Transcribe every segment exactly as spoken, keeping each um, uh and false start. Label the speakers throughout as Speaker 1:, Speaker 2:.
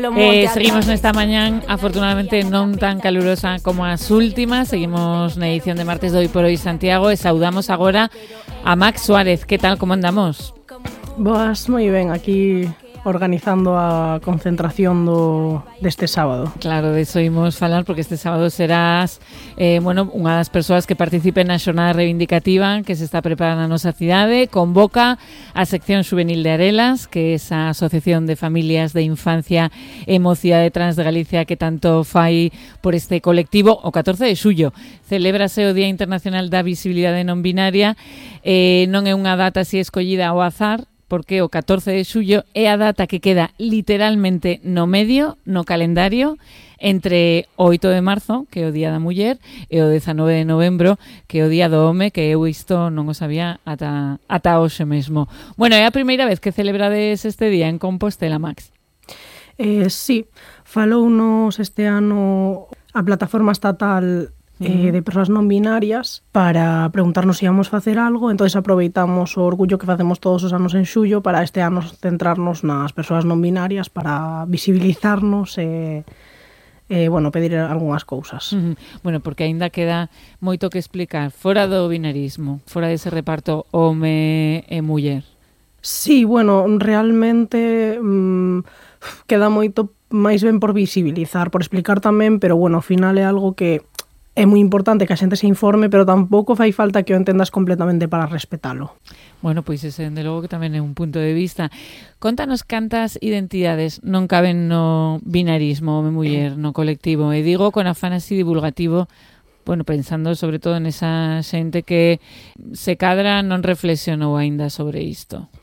Speaker 1: Eh, seguimos nesta mañán, afortunadamente non tan calurosa como as últimas. Seguimos na edición de martes de Hoy por Hoy Santiago e saudamos agora a Max Suárez. Que tal, como andamos?
Speaker 2: Boas, moi ben, aquí organizando a concentración do deste sábado.
Speaker 1: Claro, de iso imos falar porque este sábado serás eh, bueno, unha das persoas que participen na xornada reivindicativa que se está preparando na nosa cidade. Convoca a sección juvenil de Arelas, que é esa asociación de familias de infancia e mocidade trans de Galicia que tanto fai por este colectivo. O catorce de xullo celébrase o Día Internacional da Visibilidade Non Binaria. Eh, non é unha data así escollida ao azar, porque o catorce de xullo é a data que queda literalmente no medio, no calendario, entre o oito de marzo, que é o Día da Muller, e o dezanove de novembro, que é o Día do Home, que eu isto non o sabía ata, ata hoxe mesmo. Bueno, é a primeira vez que celebrades este día en Compostela, Max?
Speaker 2: Eh, sí, falounos este ano a plataforma estatal Eh, de persoas non binarias para preguntarnos se íamos facer algo, entonces aproveitamos o orgullo que facemos todos os anos en xullo para este ano centrarnos nas persoas non binarias para visibilizarnos e eh, bueno, pedir algunhas cousas.
Speaker 1: Uh-huh. Bueno, porque aínda queda moito que explicar fora do binarismo, fora dese reparto home e muller.
Speaker 2: Sí, bueno, realmente mmm, queda moito máis ben por visibilizar, por explicar tamén, pero bueno, ao final é algo que é moi importante que a xente se informe, pero tampouco fai falta que o entendas completamente para respetalo.
Speaker 1: Bueno, pois ese, dende logo, que tamén é un punto de vista. Contanos cantas identidades non caben no binarismo home-muller, no colectivo. E digo con afán así divulgativo, bueno, pensando sobre todo nesa xente que se cadra non reflexionou aínda sobre isto.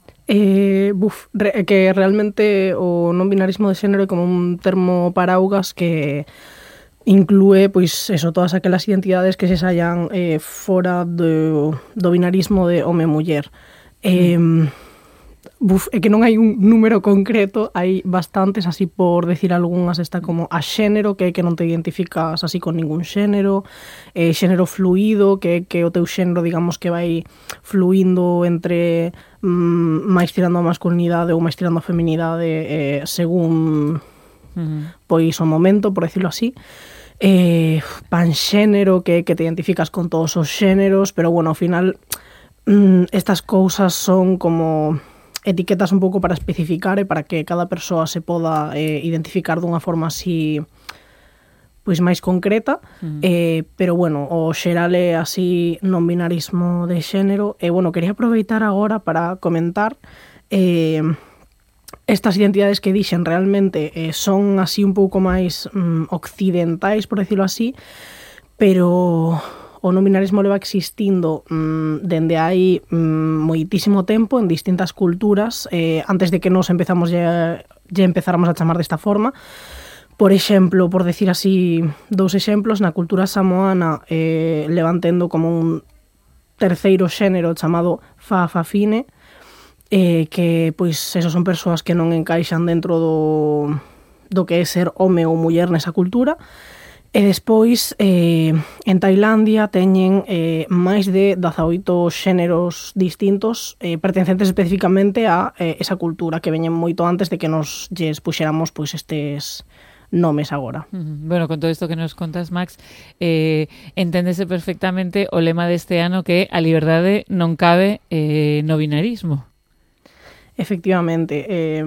Speaker 2: Eh, buf, re, que realmente o non binarismo de xénero é como un termo paraugas que inclúe, pois, eso, todas aquelas identidades que se saian eh, fora do, do binarismo de home-muller. Eh, buf, é que non hai un número concreto, hai bastantes, así por decir algunhas, está como a xénero, que é que non te identificas así con ningún xénero, eh, xénero fluido, que é que o teu xénero, digamos, que vai fluindo entre mm, máis tirando a masculinidade ou máis tirando a feminidade eh, según uh-huh. pois o momento, por decirlo así. Eh, panxénero, que que te identificas con todos os xéneros, pero bueno, ao final mmm, estas cousas son como etiquetas un pouco para especificar e para que cada persoa se poda eh, identificar dunha forma así pois máis concreta, mm. eh, pero bueno, o xeral é así non binarismo de xénero. E bueno, quería aproveitar agora para comentar eh, estas identidades que dixen realmente eh, son así un pouco máis mm, occidentais, por decirlo así, pero o non binarismo leva existindo mm, dende hai mm, moitísimo tempo en distintas culturas, eh, antes de que nos empezamos ya, ya empezáramos a chamar desta forma. Por exemplo, por decir así dous exemplos, na cultura samoana eh, levantendo como un terceiro xénero chamado fa-fa-fine, Eh, que, pois, esos son persoas que non encaixan dentro do, do que é ser home ou muller nesa cultura. E despois, eh, en Tailandia, teñen eh, máis de dezaoito xéneros distintos eh, pertencentes especificamente a eh, esa cultura que veñen moito antes de que nos lles puxéramos pois estes nomes agora.
Speaker 1: Uh-huh. Bueno, con todo isto que nos contas, Max, eh, enténdese perfectamente o lema deste ano, que a liberdade non cabe eh, no binarismo.
Speaker 2: Efectivamente, eh,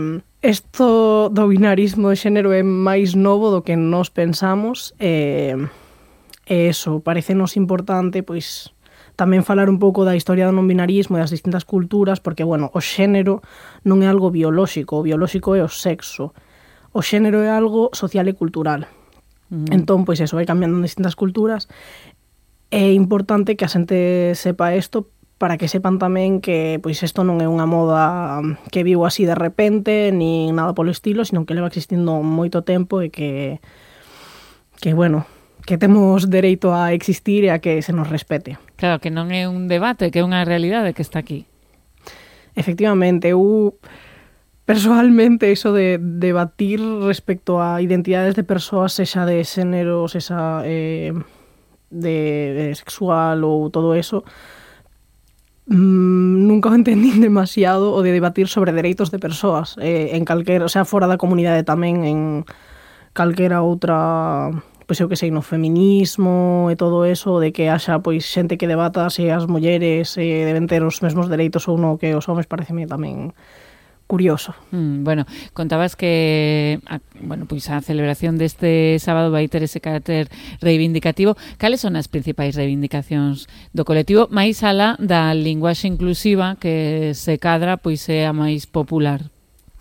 Speaker 2: esto do binarismo de xénero é máis novo do que nos pensamos, e eh, eso, parecenos importante, pois, tamén falar un pouco da historia do non binarismo e das distintas culturas, porque, bueno, o xénero non é algo biolóxico, o biolóxico é o sexo, o xénero é algo social e cultural. Uh-huh. Entón, pois, eso, vai cambiando en distintas culturas. É importante que a xente sepa isto, para que sepan tamén que pois isto non é unha moda que viu así de repente, ni nada polo estilo, sino que leva existindo moito tempo e que, que bueno, que temos dereito a existir e a que se nos respete.
Speaker 1: Claro, que non é un debate, que é unha realidade que está aquí.
Speaker 2: Efectivamente, eu persoalmente iso de debatir respecto a identidades de persoas, sexa de xénero, sexa eh, de, de sexual ou todo eso, mm, nunca o entendín demasiado o de debatir sobre dereitos de persoas eh, en calquera, o sea, fora da comunidade tamén, en calquera outra, pois eu que sei, no feminismo e todo eso, de que haxa pois xente que debata se as mulleres eh, deben ter os mesmos dereitos ou non que os homes, pareceme tamén curioso.
Speaker 1: Mm, bueno, contabas que a, bueno, pois a celebración deste sábado vai ter ese carácter reivindicativo. Cales son as principais reivindicacións do colectivo, máis alá da linguaxe inclusiva que se cadra pois é a máis popular?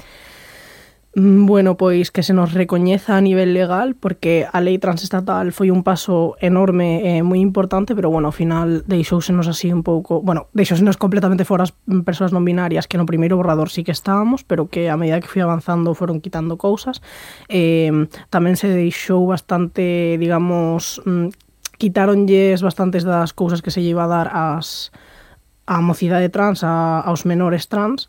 Speaker 2: Bueno, pois que se nos recoñeza a nivel legal, porque a lei transestatal foi un paso enorme e eh, moi importante, pero bueno, ao final deixousenos así un pouco, bueno, deixousenos completamente fora as persoas non binarias, que no primeiro borrador sí que estábamos, pero que a medida que fui avanzando foron quitando cousas. Eh, tamén se deixou bastante, digamos, quitaronlles bastantes das cousas que se lle iba a dar ás, á mocidade trans, a, aos menores trans.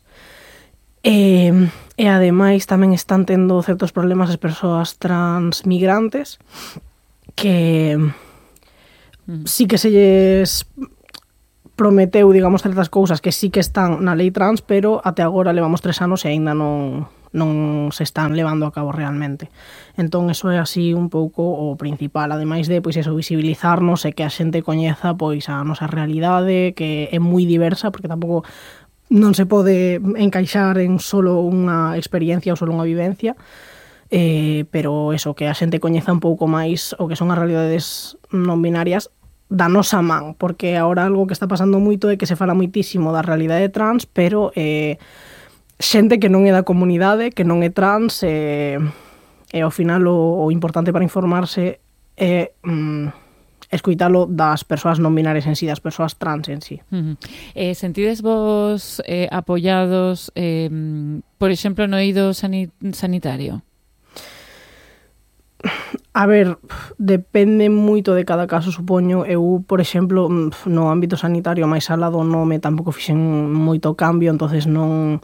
Speaker 2: E, e ademais tamén están tendo certos problemas as persoas trans migrantes que mm. sí que se lles prometeu, digamos, certas cousas que sí que están na lei trans, pero até agora levamos tres anos e aínda non, non se están levando a cabo realmente. Entón, eso é así un pouco o principal, ademais de, pois, eso, visibilizarnos e que a xente coñeza, pois, a nosa realidade, que é moi diversa, porque tampouco non se pode encaixar en solo unha experiencia ou solo unha vivencia, eh, pero eso, que a xente coñeza un pouco máis o que son as realidades non binarias da nosa man, porque agora algo que está pasando moito é que se fala moitísimo da realidade trans, pero eh, xente que non é da comunidade, que non é trans, e, e ao final o, o importante para informarse é mm, escuitalo das persoas non binarias en sí, das persoas trans en sí.
Speaker 1: Uh-huh. Eh, sentides vos eh, apoiados, eh, por exemplo, no eido sani- sanitario?
Speaker 2: A ver, depende moito de cada caso, supoño. Eu, por exemplo, no ámbito sanitario máis alá do nome tampouco fixen moito cambio, entonces non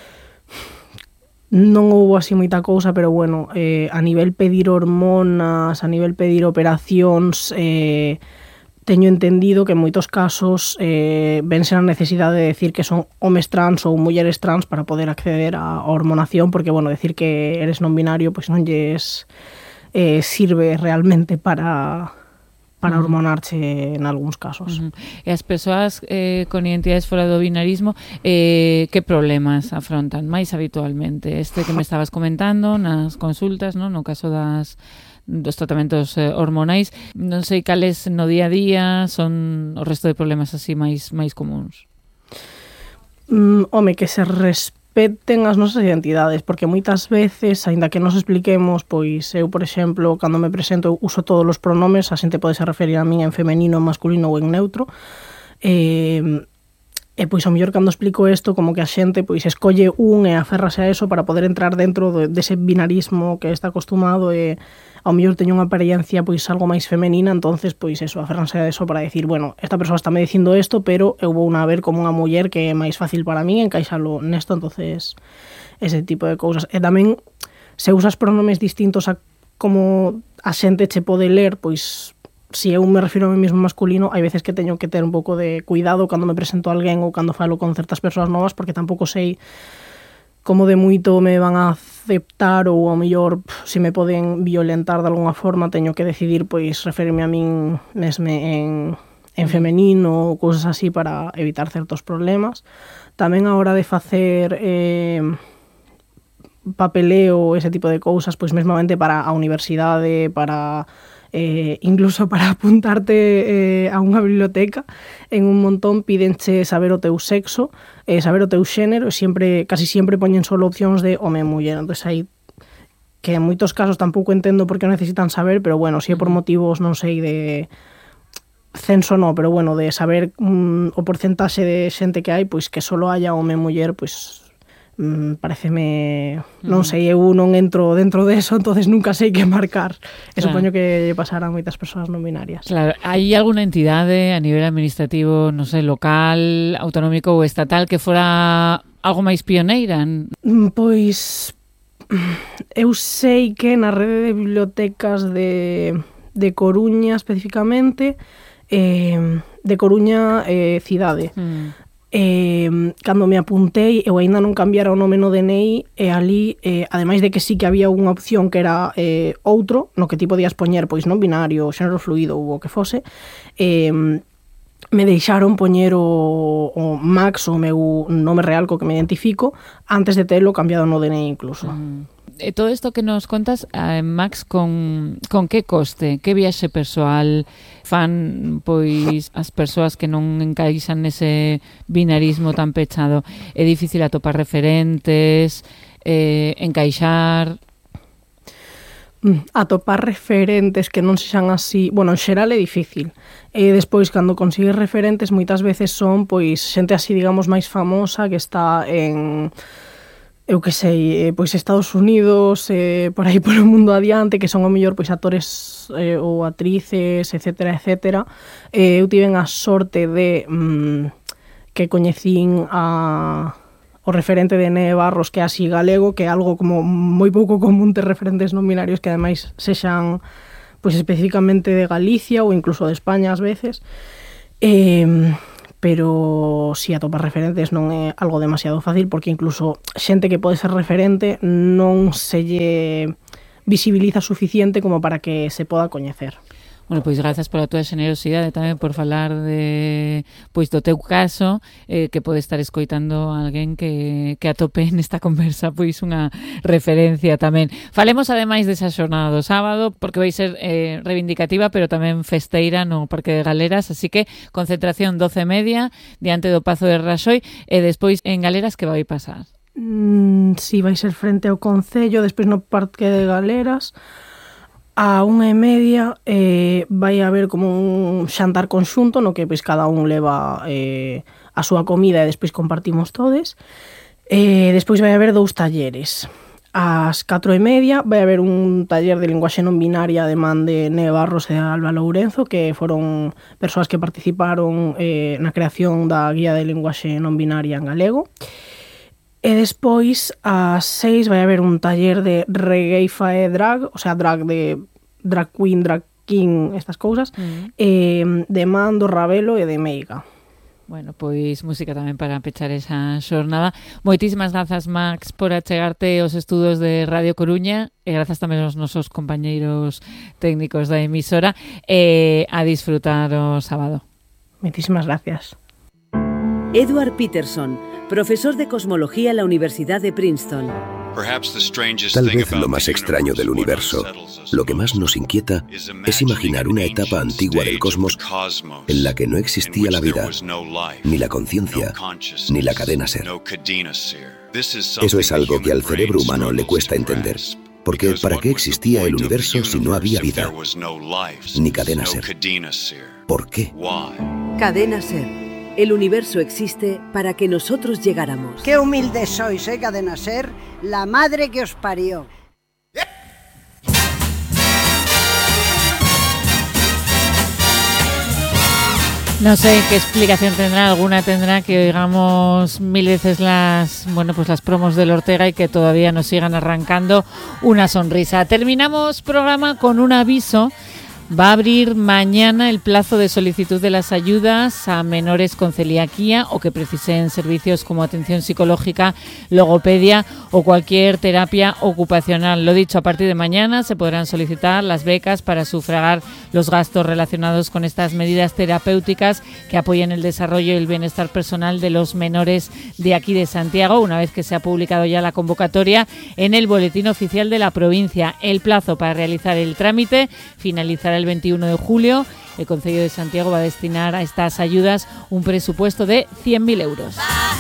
Speaker 2: non houve así moita cousa, pero bueno, eh, a nivel pedir hormonas, a nivel pedir operacións, eh, teño entendido que en moitos casos eh, vense a necesidade de decir que son homes trans ou mulleres trans para poder acceder á hormonación, porque, bueno, decir que eres non binario, pois non lles eh, sirve realmente para para hormonarche en algúns casos.
Speaker 1: Uh-huh. E as persoas eh, con identidades fora do binarismo, eh, que problemas afrontan máis habitualmente? Este que me estabas comentando nas consultas, ¿no? No caso das dos tratamentos eh, hormonais, non sei cales no día a día son o resto de problemas así máis máis comuns.
Speaker 2: Mm, home, que se respeten as nosas identidades, porque moitas veces, aínda que nos expliquemos, pois eu, por exemplo, cando me presento uso todos os pronomes, a xente pode se referir a min en femenino, en masculino ou en neutro, e, e pois ao mellor cando explico isto, como que a xente pois escolle un e aférrase a eso para poder entrar dentro de, dese binarismo que está acostumado, e ao mellor teño unha apariencia pois algo máis femenina, entonces pois eso, aférranse a eso para decir, bueno, esta persoa está me dicindo isto, pero eu vou a ver como unha muller que é máis fácil para mí encaixalo nesto, entonces ese tipo de cousas. E tamén se usas pronomes distintos a como a xente che pode ler, pois si eu me refiro a mí mesmo masculino, hai veces que teño que ter un pouco de cuidado cando me presento a alguén ou cando falo con certas persoas novas, porque tampouco sei como de moito me van a aceptar ou ao mellor se me poden violentar de alguna forma, teño que decidir pois referirme a min mesme en, en femenino ou cousas así para evitar certos problemas. Tamén a hora de facer eh, papeleo, ese tipo de cousas, pois mesmamente para a universidade, para eh, incluso para apuntarte eh, a unha biblioteca, en un montón pídenche saber o teu sexo, eh, saber o teu xénero, e sempre, casi sempre poñen solo opcións de home e muller, entón aí que en moitos casos tampouco entendo por que necesitan saber, pero bueno, si é por motivos, non sei, de censo no, pero bueno, de saber mm, o porcentaxe de xente que hai, pois que solo haya home e muller, pois mm, pareceme, non sei, eu non entro dentro de eso, entonces nunca sei que marcar. E claro, supoño que pasará a moitas persoas non binarias.
Speaker 1: Claro, hai alguna entidade a nivel administrativo, non sei, local, autonómico ou estatal que fora algo máis pioneira?
Speaker 2: Pois eu sei que na rede de bibliotecas de, de Coruña especificamente, eh, de Coruña eh, cidade, mm. Eh, cando me apuntei, eu aínda non cambiara o nome no D N I, e ali, eh, ademais de que sí que había unha opción que era eh, outro, no que ti podías poñer pois non binario, xénero fluido ou o que fose, eh, me deixaron poñer o, o Max, o meu nome real co que me identifico, antes de telo cambiado no D N I incluso.
Speaker 1: Mm. E todo isto que nos contas, eh, Max, con, con que coste? Que viaxe persoal fan pois as persoas que non encaixan nese binarismo tan pechado? É difícil atopar referentes, eh, encaixar...
Speaker 2: Atopar referentes que non sexan así, bueno, en xeral é difícil. E despois, cando consigues referentes, moitas veces son, pois, xente así, digamos, máis famosa, que está en... eu que sei, eh, pois Estados Unidos, eh, por aí polo mundo adiante, que son o mellor pois actores eh, ou actrices, etcétera, etcétera. Eh, eu tiven a sorte de mm, que coñecín a o referente de Neve Barros, que é así galego, que é algo como moi pouco común ter referentes non binarios que ademais sexan pois especificamente de Galicia ou incluso de España ás veces. Eh, pero si atopar referentes non é algo demasiado fácil, porque incluso xente que pode ser referente non se lle visibiliza suficiente como para que se poda coñecer.
Speaker 1: Bueno, pois grazas pola túa xenerosidade tamén por falar de pois do teu caso, eh, que pode estar escoitando alguén que, que atope nesta conversa pois unha referencia tamén. Falemos ademais desa xornada do sábado, porque vai ser eh, reivindicativa, pero tamén festeira no Parque de Galeras, así que concentración doce e media diante do Pazo de Raxoi, e despois en Galeras que vai pasar?
Speaker 2: Mm, si, vai ser frente ao Concello, despois no Parque de Galeras. A unha e media eh, vai haber como un xantar conxunto no que pois, cada un leva eh, a súa comida e despois compartimos todes. Eh, despois vai haber dous talleres. Ás catro e media vai haber un taller de linguaxe non binaria de man de Neve Barros e de Alba Lourenzo, que foron persoas que participaron eh, na creación da guía de linguaxe non binaria en galego. E despois, ás seis, vai haber un taller de reggae fae drag, o sea, drag de drag queen, drag king, estas cousas, mm. eh, de man do Ravelo e de Meiga.
Speaker 1: Bueno, pois música tamén para pechar esa xornada. Moitísimas grazas, Max, por achegarte aos estudos de Radio Coruña, e grazas tamén aos nosos compañeiros técnicos da emisora, e a disfrutar o sábado.
Speaker 2: Moitísimas gracias.
Speaker 3: Edward Peterson, profesor de cosmología en la Universidad de Princeton.
Speaker 4: Tal vez lo más extraño del universo, lo que más nos inquieta, es imaginar una etapa antigua del cosmos en la que no existía la vida, ni la conciencia, ni la cadena ser. Eso es algo que al cerebro humano le cuesta entender, porque ¿para qué existía el universo si no había vida, ni cadena ser? ¿Por qué?
Speaker 3: Cadena Ser. El universo existe para que nosotros llegáramos.
Speaker 5: Qué humildes sois, eh, Cadena Ser, la madre que os parió.
Speaker 1: No sé qué explicación tendrá, alguna tendrá que oigamos mil veces las, bueno, pues las promos del Ortega y que todavía nos sigan arrancando una sonrisa. Terminamos programa con un aviso. Va a abrir mañana el plazo de solicitud de las ayudas a menores con celiaquía o que precisen servicios como atención psicológica, logopedia o cualquier terapia ocupacional. Lo dicho, a partir de mañana se podrán solicitar las becas para sufragar los gastos relacionados con estas medidas terapéuticas que apoyen el desarrollo y el bienestar personal de los menores de aquí de Santiago, una vez que se ha publicado ya la convocatoria en el Boletín Oficial de la provincia. El plazo para realizar el trámite finalizará el veintiuno de julio. El Concello de Santiago va a destinar a estas ayudas un presupuesto de cien mil euros.